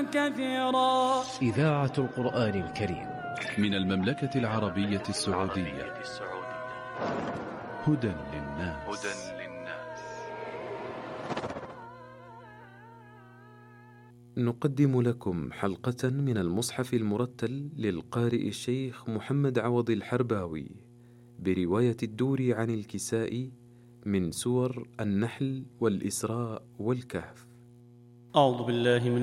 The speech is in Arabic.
كثيرا. إذاعة القرآن الكريم من المملكة العربية السعودية. هدى للناس. نقدم لكم حلقة من المصحف المرتل للقارئ الشيخ محمد عوض الحرباوي برواية الدوري عن الكسائي من سور النحل والإسراء والكهف. أعوذ بالله من